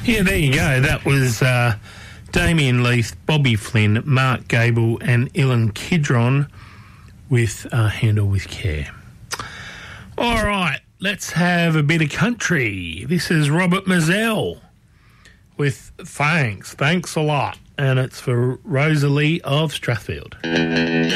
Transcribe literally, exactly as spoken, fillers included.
Yeah, there you go. That was uh, Damien Leith, Bobby Flynn, Mark Gable and Ilan Kidron with uh, Handle With Care. All right, let's have a bit of country. This is Robert Mazzell with Thanks. Thanks a lot. And it's for Rosalie of Strathfield.